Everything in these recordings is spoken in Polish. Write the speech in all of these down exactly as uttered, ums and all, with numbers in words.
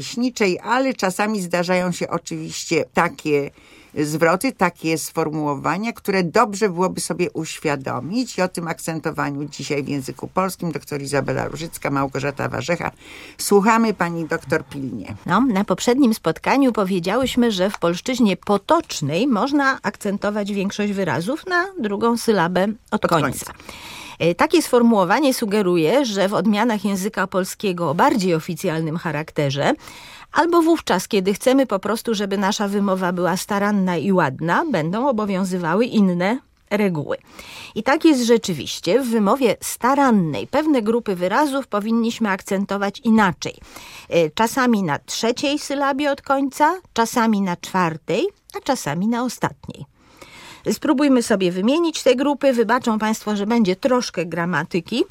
leśniczej, ale czasami zdarzają się oczywiście takie zwroty, takie sformułowania, które dobrze byłoby sobie uświadomić i o tym akcentowaniu dzisiaj w języku polskim doktor Izabela Różycka, Małgorzata Warzecha. Słuchamy pani doktor pilnie. No, na poprzednim spotkaniu powiedziałyśmy, że w polszczyźnie potocznej można akcentować większość wyrazów na drugą sylabę od, od końca. końca. Takie sformułowanie sugeruje, że w odmianach języka polskiego o bardziej oficjalnym charakterze albo wówczas, kiedy chcemy po prostu, żeby nasza wymowa była staranna i ładna, będą obowiązywały inne reguły. I tak jest rzeczywiście. W wymowie starannej pewne grupy wyrazów powinniśmy akcentować inaczej. Czasami na trzeciej sylabie od końca, czasami na czwartej, a czasami na ostatniej. Spróbujmy sobie wymienić te grupy. Wybaczą państwo, że będzie troszkę gramatyki.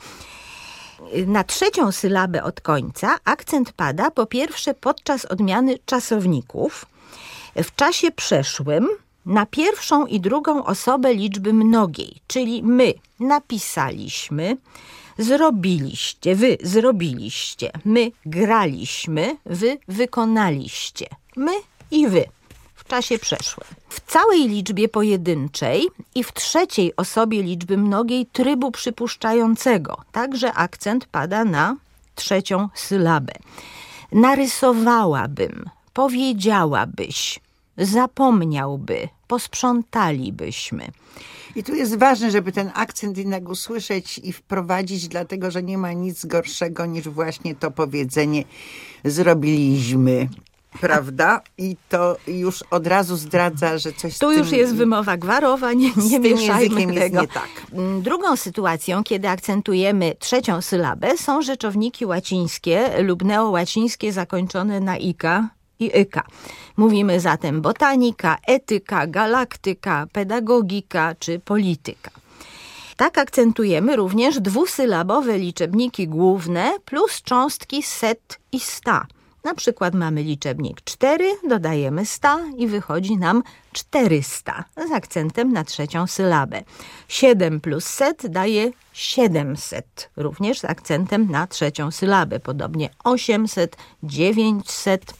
Na trzecią sylabę od końca akcent pada po pierwsze podczas odmiany czasowników, w czasie przeszłym na pierwszą i drugą osobę liczby mnogiej, czyli my napisaliśmy, zrobiliście, wy zrobiliście, my graliśmy, wy wykonaliście, my i wy. W czasie przeszłym. W całej liczbie pojedynczej i w trzeciej osobie liczby mnogiej trybu przypuszczającego. Także akcent pada na trzecią sylabę. Narysowałabym, powiedziałabyś, zapomniałby, posprzątalibyśmy. I tu jest ważne, żeby ten akcent jednak usłyszeć i wprowadzić, dlatego że nie ma nic gorszego niż właśnie to powiedzenie zrobiliśmy. Prawda? I to już od razu zdradza, że coś z Tu tym... już jest wymowa gwarowa, nie, nie mieszajmy tego. Jest nie tak. Drugą sytuacją, kiedy akcentujemy trzecią sylabę, są rzeczowniki łacińskie lub neołacińskie zakończone na ika i yka. Mówimy zatem botanika, etyka, galaktyka, pedagogika czy polityka. Tak akcentujemy również dwusylabowe liczebniki główne plus cząstki set i sta. Na przykład mamy liczebnik cztery, dodajemy sta i wychodzi nam czterysta z akcentem na trzecią sylabę. siedem plus set daje siedemset, również z akcentem na trzecią sylabę. Podobnie osiemset, dziewięćset.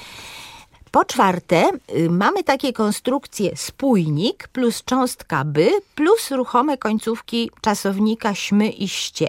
Po czwarte, y, mamy takie konstrukcje spójnik plus cząstka by plus ruchome końcówki czasownika śmy i ście.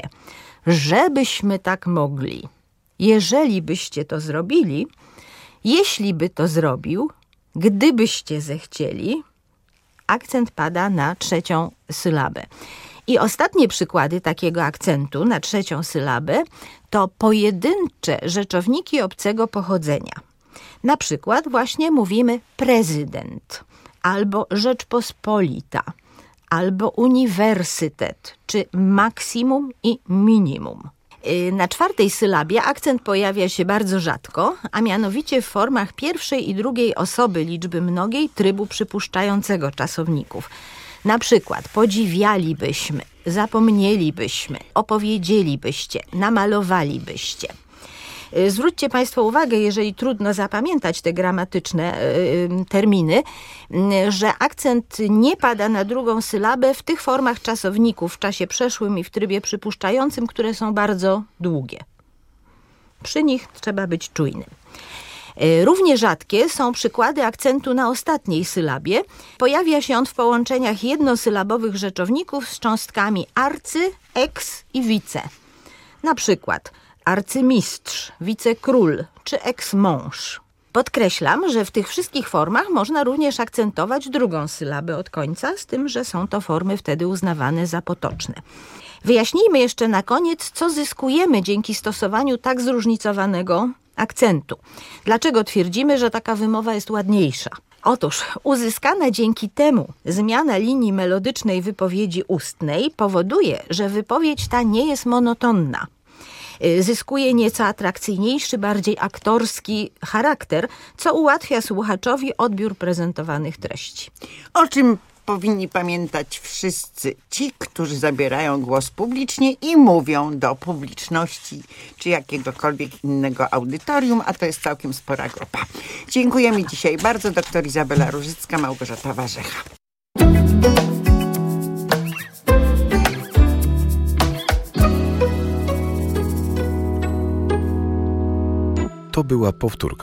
Żebyśmy tak mogli. Jeżeli byście to zrobili, jeśli by to zrobił, gdybyście zechcieli, akcent pada na trzecią sylabę. I ostatnie przykłady takiego akcentu na trzecią sylabę to pojedyncze rzeczowniki obcego pochodzenia. Na przykład właśnie mówimy prezydent, albo Rzeczpospolita, albo uniwersytet, czy maksimum i minimum. Na czwartej sylabie akcent pojawia się bardzo rzadko, a mianowicie w formach pierwszej i drugiej osoby liczby mnogiej trybu przypuszczającego czasowników. Na przykład podziwialibyśmy, zapomnielibyśmy, opowiedzielibyście, namalowalibyście. Zwróćcie państwo uwagę, jeżeli trudno zapamiętać te gramatyczne y, terminy, y, że akcent nie pada na drugą sylabę w tych formach czasowników w czasie przeszłym i w trybie przypuszczającym, które są bardzo długie. Przy nich trzeba być czujnym. Y, równie rzadkie są przykłady akcentu na ostatniej sylabie. Pojawia się on w połączeniach jednosylabowych rzeczowników z cząstkami arcy, ex i wice. Na przykład arcymistrz, wicekról czy eksmąż. Podkreślam, że w tych wszystkich formach można również akcentować drugą sylabę od końca, z tym, że są to formy wtedy uznawane za potoczne. Wyjaśnijmy jeszcze na koniec, co zyskujemy dzięki stosowaniu tak zróżnicowanego akcentu. Dlaczego twierdzimy, że taka wymowa jest ładniejsza? Otóż uzyskana dzięki temu zmiana linii melodycznej wypowiedzi ustnej powoduje, że wypowiedź ta nie jest monotonna. Zyskuje nieco atrakcyjniejszy, bardziej aktorski charakter, co ułatwia słuchaczowi odbiór prezentowanych treści. O czym powinni pamiętać wszyscy ci, którzy zabierają głos publicznie i mówią do publiczności czy jakiegokolwiek innego audytorium, a to jest całkiem spora grupa. Dziękujemy dzisiaj bardzo. Doktor Izabela Różycka, Małgorzata Warzecha. To była powtórka.